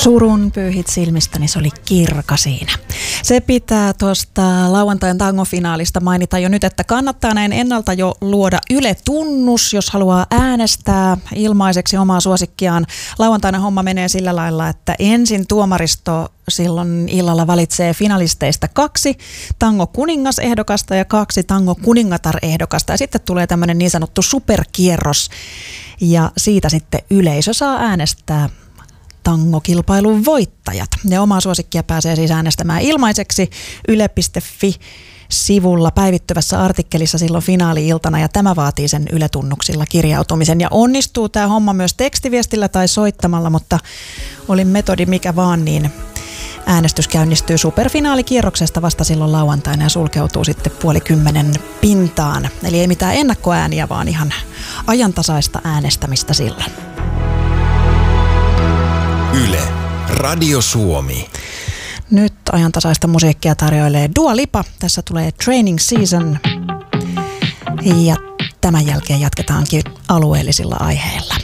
Surun pyyhit silmistäni, se oli Kirka siinä. Se pitää tuosta lauantain tangofinaalista mainita jo nyt, että kannattaa näin ennalta jo luoda Yle-tunnus, jos haluaa äänestää ilmaiseksi omaa suosikkiaan. Lauantaina homma menee sillä lailla, että ensin tuomaristo silloin illalla valitsee finalisteista 2 tango-kuningasehdokasta ja 2 tango-kuningatar-ehdokasta. Ja sitten tulee tämmöinen niin sanottu superkierros ja siitä sitten yleisö saa äänestää tangokilpailun voittajat. Ja omaa suosikkia pääsee siis äänestämään ilmaiseksi yle.fi-sivulla päivittyvässä artikkelissa silloin finaali-iltana, ja tämä vaatii sen Yle-tunnuksilla kirjautumisen. Ja onnistuu tämä homma myös tekstiviestillä tai soittamalla, mutta oli metodi mikä vaan, niin äänestys käynnistyy superfinaalikierroksesta vasta silloin lauantaina ja sulkeutuu sitten 9:30 pintaan. Eli ei mitään ennakkoääniä, vaan ihan ajantasaista äänestämistä silloin. Yle, Radio Suomi. Nyt ajantasaista musiikkia tarjoilee Dua Lipa. Tässä tulee Training Season ja tämän jälkeen jatketaankin alueellisilla aiheilla.